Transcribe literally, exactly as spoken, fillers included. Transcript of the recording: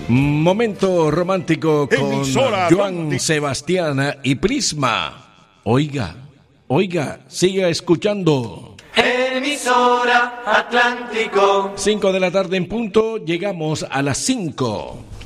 Momento romántico con Emisora Joan Atlántica. Sebastián y Prisma. Oiga, oiga, siga escuchando. Emisora Atlántico. Cinco de la tarde en punto, llegamos a las cinco.